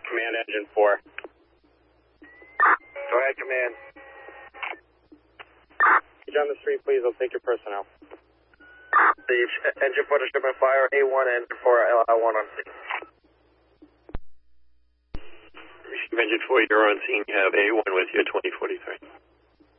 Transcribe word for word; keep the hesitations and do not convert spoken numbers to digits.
Command engine four. Go ahead, command. Get on the street, please. I'll take your personnel. The engine four to shipment fire, A one, engine four, L I one on scene. Receive engine four, you're on scene. You have A one with you, twenty forty-three.